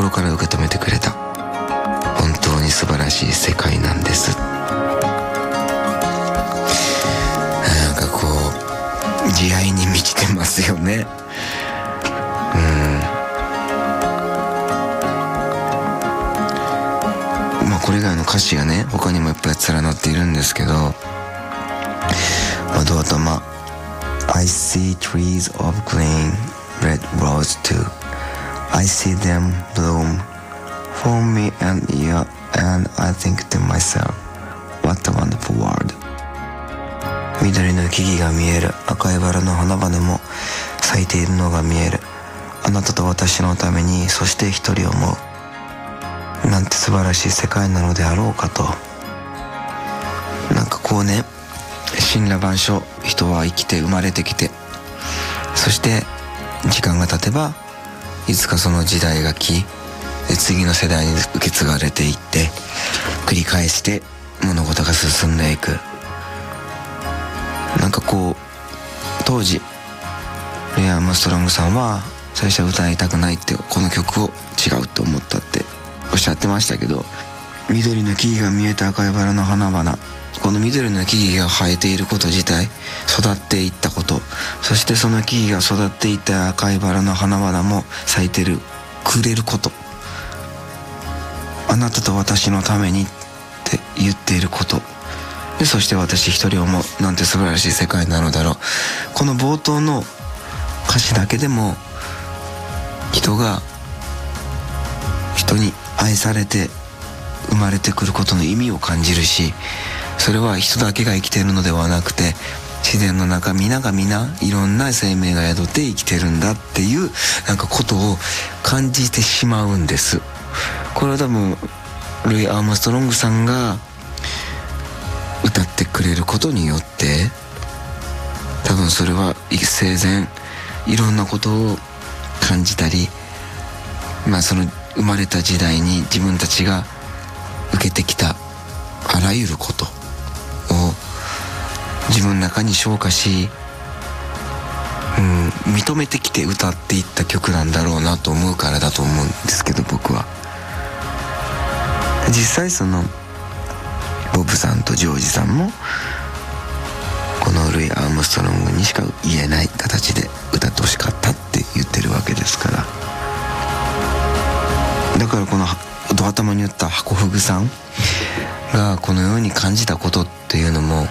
心から受け止めてくれた。本当に素晴らしい世界なんです。なんかこう慈愛に満ちてますよね。まあこれ以外の歌詞がね他にもいっぱい連なっているんですけど、ドア頭 I see trees of green red rose too. I see them bloom for me and you, and I think to myself, what a wonderful world. 緑の木々が見える。赤いバラの花々も咲いているのが見える。あなたと私のために、そして一人思う。なんて素晴らしい世界なのであろうかと。なんかこうね、神羅万象、人は生きて生まれてきて、そして時間が経てばいつかその時代が来、次の世代に受け継がれていって、繰り返して物事が進んでいく。なんかこう当時ルイ・アームストロングさんは最初は歌いたくないって、この曲を違うと思ったっておっしゃってましたけど、緑の木々が見えた赤いバラの花々、この緑の木々が生えていること自体、育っていったこと、そしてその木々が育っていった赤いバラの花々も咲いてる、くれること、あなたと私のためにって言っていることで、そして私一人思う、なんて素晴らしい世界なのだろう。この冒頭の歌詞だけでも人が人に愛されて生まれてくることの意味を感じるし、それは人だけが生きているのではなくて、自然の中皆が皆いろんな生命が宿って生きてるんだっていうなんかことを感じてしまうんです。これは多分ルイ・アームストロングさんが歌ってくれることによって、多分それは生前いろんなことを感じたり、その生まれた時代に自分たちが受けてきたあらゆることを自分の中に消化し、認めてきて歌っていった曲なんだろうなと思うからだと思うんですけど、僕は実際そのボブさんとジョージさんもこのルイ・アームストロングにしか言えない形で歌ってほしかったって言ってるわけですから。だからこのド頭に言ったハコフグさんがこのように感じたことっていうのも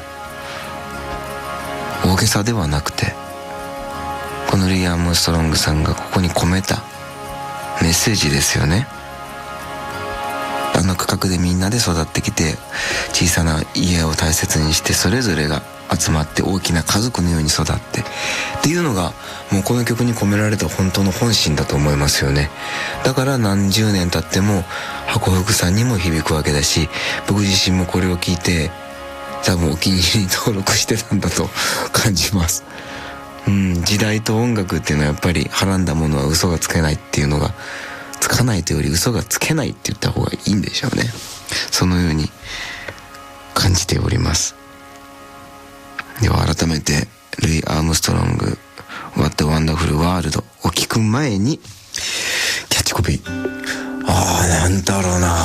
大げさではなくて、このルイ・アームストロングさんがここに込めたメッセージですよね。あの区画でみんなで育ってきて、小さな家を大切にして、それぞれが集まって大きな家族のように育ってっていうのが、もうこの曲に込められた本当の本心だと思いますよね。だから何十年経ってもハコフグさんにも響くわけだし、僕自身もこれを聞いて多分お気に入りに登録してたんだと感じます。時代と音楽っていうのはやっぱり、はらんだものは嘘がつけないっていうのが、つかないというより嘘がつけないって言った方がいいんでしょうね。そのように感じております。では改めてルイ・アームストロング What a Wonderful World を聞く前にキャッチコピー、なんだろうな、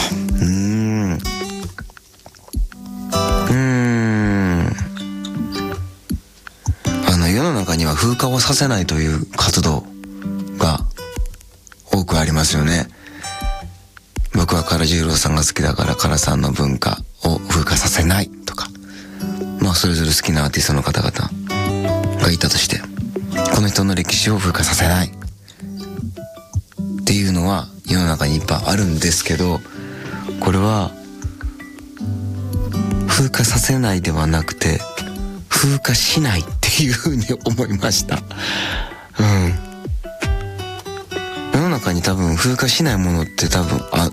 世の中には風化をさせないという活動が多くありますよね。僕は唐十郎さんが好きだから唐さんの文化を風化させないとか、それぞれ好きなアーティストの方々がいたとして、この人の歴史を風化させないっていうのは世の中にいっぱいあるんですけど、これは風化させないではなくて風化しないっていうふうに思いました。世の中に多分風化しないものって多分あって、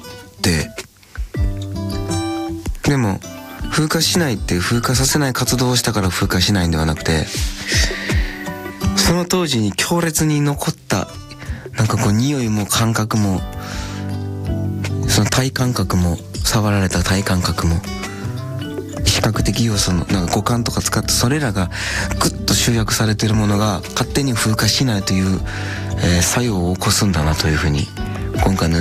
でも風化しないって風化させない活動をしたから風化しないんではなくて、その当時に強烈に残ったなんかこう匂いも感覚も、その体感覚も、触られた体感覚も、視覚的要素のなんか五感とか使って、それらがグッと集約されているものが勝手に風化しないという、作用を起こすんだなというふうに今回の